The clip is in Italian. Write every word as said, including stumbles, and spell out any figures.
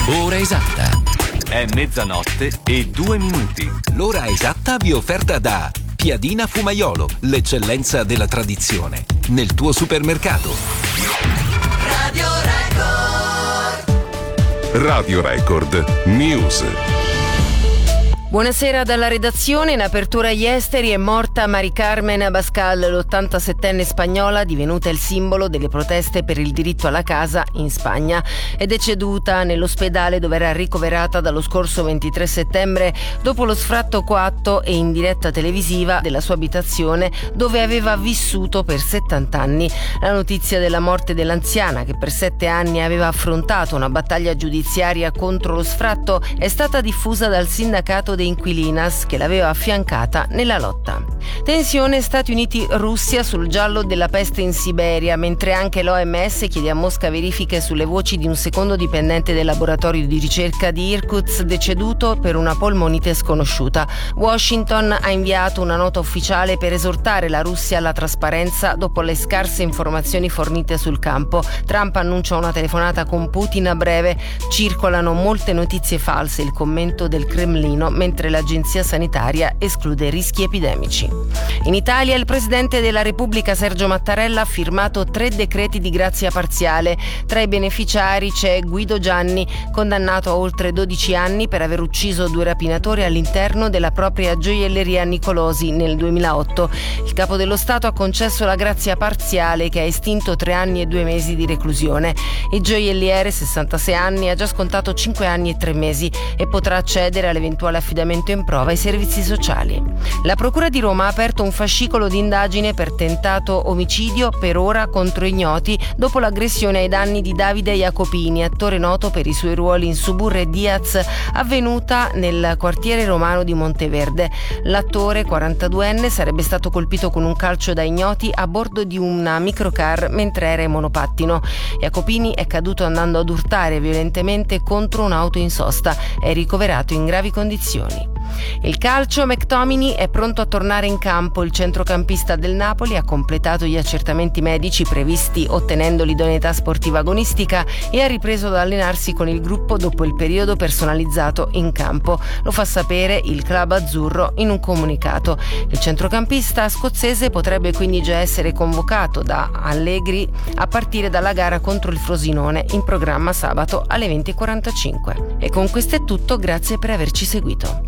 Ora esatta. È mezzanotte e due minuti. L'ora esatta vi è offerta da Piadina Fumaiolo, l'eccellenza della tradizione. Nel tuo supermercato. Radio Record. Radio Record News. Buonasera dalla redazione. In apertura agli esteri è morta Mari Carmen Abascal, l'ottantasettenne spagnola divenuta il simbolo delle proteste per il diritto alla casa in Spagna. È deceduta nell'ospedale dove era ricoverata dallo scorso ventitré settembre dopo lo sfratto coatto e in diretta televisiva della sua abitazione dove aveva vissuto per settanta anni. La notizia della morte dell'anziana, che per sette anni aveva affrontato una battaglia giudiziaria contro lo sfratto, è stata diffusa dal sindacato de Inquilinas che l'aveva affiancata nella lotta. Tensione Stati Uniti-Russia sul giallo della peste in Siberia, mentre anche l'O M S chiede a Mosca verifiche sulle voci di un secondo dipendente del laboratorio di ricerca di Irkutsk deceduto per una polmonite sconosciuta. Washington ha inviato una nota ufficiale per esortare la Russia alla trasparenza dopo le scarse informazioni fornite sul campo. Trump annuncia una telefonata con Putin a breve. Circolano molte notizie false, il commento del Cremlino, mentre l'agenzia sanitaria esclude rischi epidemici. In Italia il presidente della Repubblica Sergio Mattarella ha firmato tre decreti di grazia parziale. Tra i beneficiari c'è Guido Gianni, condannato a oltre dodici anni per aver ucciso due rapinatori all'interno della propria gioielleria Nicolosi nel duemilaotto. Il capo dello Stato ha concesso la grazia parziale che ha estinto tre anni e due mesi di reclusione. Il gioielliere, sessantasei anni, ha già scontato cinque anni e tre mesi e potrà accedere all'eventuale affidamento in prova ai servizi sociali. La Procura di Roma ha aperto un fascicolo di indagine per tentato omicidio, per ora contro ignoti, dopo l'aggressione ai danni di Davide Jacopini, attore noto per i suoi ruoli in Suburra e Diaz, avvenuta nel quartiere romano di Monteverde. L'attore, quarantaduenne, sarebbe stato colpito con un calcio da ignoti a bordo di una microcar mentre era in monopattino. Jacopini è caduto andando ad urtare violentemente contro un'auto in sosta. È ricoverato in gravi condizioni. Il calcio, McTominay è pronto a tornare in campo. Il centrocampista del Napoli ha completato gli accertamenti medici previsti ottenendo l'idoneità sportiva agonistica e ha ripreso ad allenarsi con il gruppo dopo il periodo personalizzato in campo. Lo fa sapere il club azzurro in un comunicato. Il centrocampista scozzese potrebbe quindi già essere convocato da Allegri a partire dalla gara contro il Frosinone in programma sabato alle venti e quarantacinque. E con questo è tutto, grazie per averci seguito.